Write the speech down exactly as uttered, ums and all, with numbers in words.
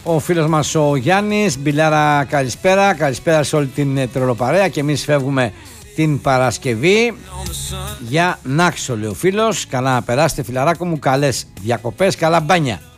ο φίλος μας ο Γιάννης. Μπιλάρα, καλησπέρα. Καλησπέρα σε όλη την τρελοπαρέα. Και εμείς φεύγουμε την Παρασκευή για Νάξο, λέει ο φίλος. Καλά να περάσετε, φιλαράκο μου. Καλές διακοπές, καλά μπάνια.